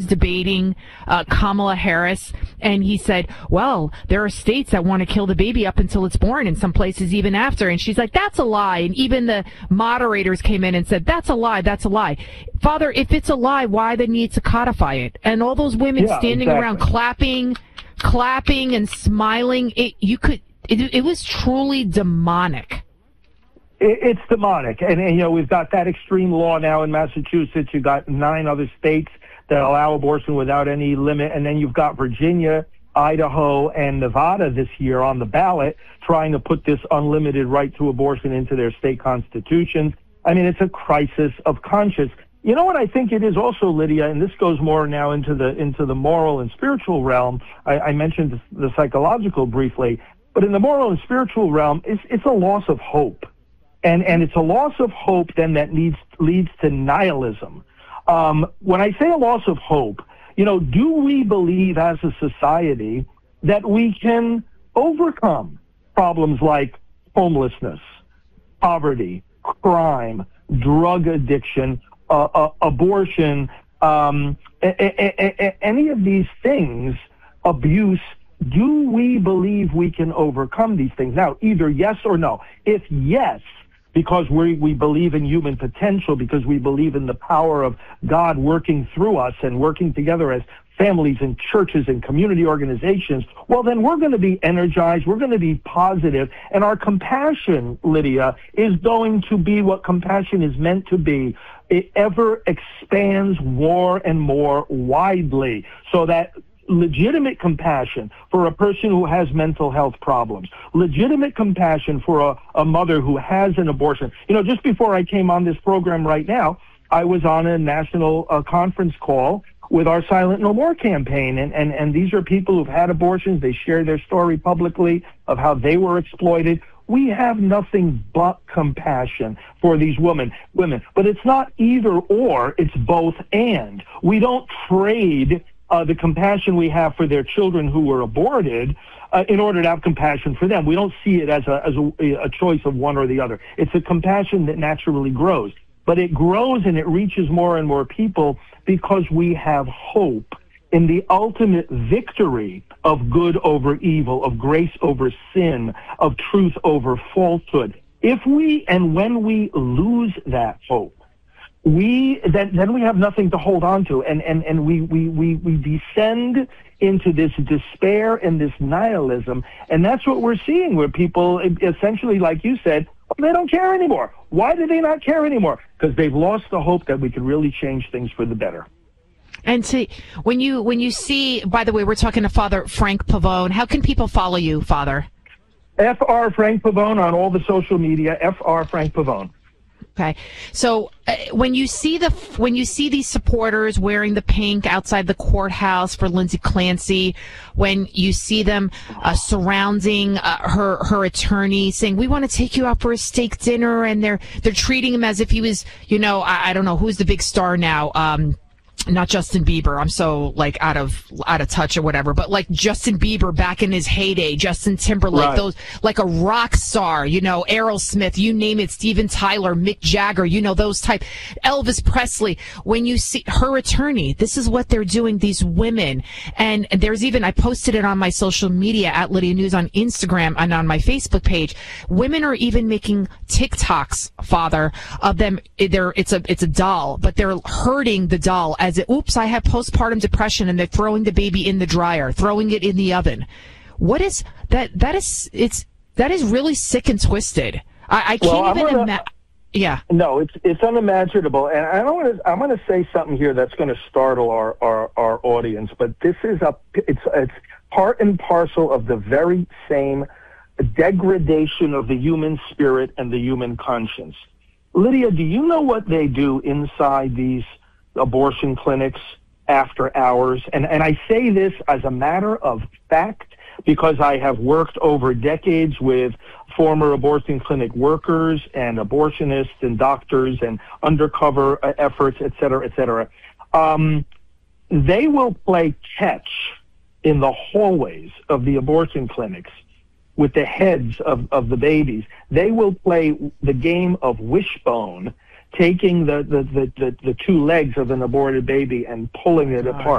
debating Kamala Harris, and he said, well, there are states that want to kill the baby up until it's born, and some places even after. And she's like, that's a lie. And even the moderators came in and said, that's a lie, that's a lie. Father, if it's a lie, why the need to codify it? And all those women standing around clapping and smiling, it was truly demonic. It's demonic. And, you know, we've got that extreme law now in Massachusetts. You've got 9 other states that allow abortion without any limit. And then you've got Virginia, Idaho, and Nevada this year on the ballot trying to put this unlimited right to abortion into their state constitutions. I mean, it's a crisis of conscience. You know what I think it is also, Lydia, and this goes more now into the moral and spiritual realm. I mentioned the psychological briefly, but in the moral and spiritual realm, it's a loss of hope. And it's a loss of hope then that leads to nihilism. When I say a loss of hope, you know, do we believe as a society that we can overcome problems like homelessness, poverty, crime, drug addiction, abortion, any of these things, abuse? Do we believe we can overcome these things? Now, either yes or no. If yes, because we believe in human potential, because we believe in the power of God working through us and working together as families and churches and community organizations, well, then we're going to be energized, we're going to be positive, and our compassion, Lydia, is going to be what compassion is meant to be. It ever expands more and more widely, so that legitimate compassion for a person who has mental health problems, legitimate compassion for a mother who has an abortion. You know, just before I came on this program right now, I was on a national conference call with our Silent No More campaign, and these are people who've had abortions. They share their story publicly of how they were exploited. We have nothing but compassion for these women. But it's not either or, it's both and. We don't trade the compassion we have for their children who were aborted in order to have compassion for them. We don't see it as a choice of one or the other. It's a compassion that naturally grows. But it grows and it reaches more and more people because we have hope in the ultimate victory of good over evil, of grace over sin, of truth over falsehood. If we and when we lose that hope, then we have nothing to hold on to, and we descend into this despair and this nihilism, and that's what we're seeing, where people essentially, like you said, they don't care anymore. Why do they not care anymore? Because they've lost the hope that we can really change things for the better. And see, when you see, by the way, we're talking to Father Frank Pavone. How can people follow you, Father? Fr Frank Pavone on all the social media. Fr Frank Pavone. Okay, so when you see these supporters wearing the pink outside the courthouse for Lindsay Clancy, when you see them surrounding her attorney, saying, "We want to take you out for a steak dinner," and they're treating him as if he was, you know, I don't know who's the big star now. Not Justin Bieber. I'm so like out of touch or whatever, but like Justin Bieber back in his heyday, Justin Timberlake, right. Those like a rock star, you know, Aerosmith, you name it, Steven Tyler, Mick Jagger, you know, those type, Elvis Presley. When you see her attorney, this is what they're doing, these women. And there's even, I posted it on my social media at Lydia News on Instagram and on my Facebook page. Women are even making TikToks, Father, of them. It's a doll, but they're hurting the doll as oops, I have postpartum depression, and they're throwing the baby in the dryer, throwing it in the oven. What is that? That is really sick and twisted. I can't even imagine. Yeah. No, it's unimaginable, and I'm going to say something here that's going to startle our audience, but this is it's part and parcel of the very same degradation of the human spirit and the human conscience. Lydia, do you know what they do inside these abortion clinics after hours? And I say this as a matter of fact because I have worked over decades with former abortion clinic workers and abortionists and doctors and undercover efforts, et cetera, et cetera. They will play catch in the hallways of the abortion clinics with the heads of the babies. They will play the game of wishbone, taking the two legs of an aborted baby and pulling it apart.